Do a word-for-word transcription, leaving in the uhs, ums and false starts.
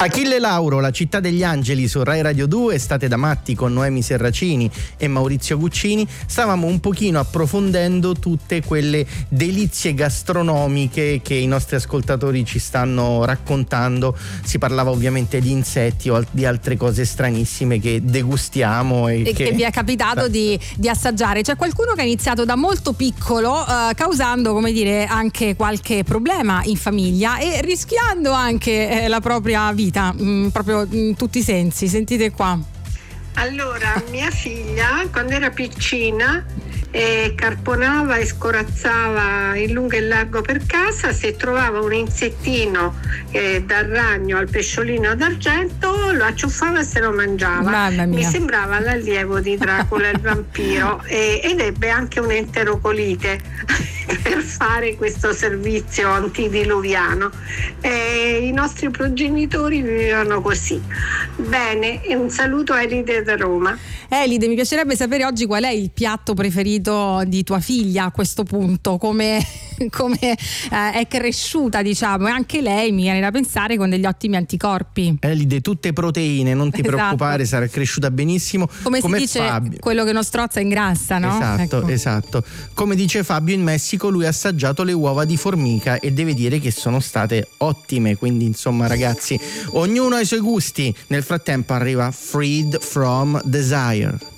Achille Lauro, La città degli angeli su Rai Radio due, State da matti con Noemi Serracini e Maurizio Guccini. Stavamo un pochino approfondendo tutte quelle delizie gastronomiche che i nostri ascoltatori ci stanno raccontando. Si parlava ovviamente di insetti o di altre cose stranissime che degustiamo e, e che... che vi è capitato di, di assaggiare. C'è qualcuno che ha iniziato da molto piccolo, uh, causando, come dire, anche qualche problema in famiglia e rischiando anche eh, la propria vita, mh, proprio in tutti i sensi. Sentite qua. Allora, mia figlia quando era piccina e carponava e scorazzava in lungo e largo per casa, se trovava un insettino eh, dal ragno al pesciolino d'argento lo acciuffava e se lo mangiava. Mamma mia. Mi sembrava l'allievo di Dracula il vampiro e, ed ebbe anche un'enterocolite per fare questo servizio antidiluviano. E i nostri progenitori vivevano così. Bene, un saluto a Elide da Roma. Elide, mi piacerebbe sapere oggi qual è il piatto preferito di tua figlia a questo punto, come, come eh, è cresciuta, diciamo, e anche lei mi viene da pensare con degli ottimi anticorpi. Elide, tutte proteine, non ti Esatto. preoccupare, sarà cresciuta benissimo. Come, come si dice, Fabio. Quello che non strozza ingrassa, no? Esatto, Ecco. esatto. Come dice Fabio, in Messico lui ha assaggiato le uova di formica e deve dire che sono state ottime, quindi insomma ragazzi, ognuno ha i suoi gusti. Nel frattempo arriva Freed from Desire.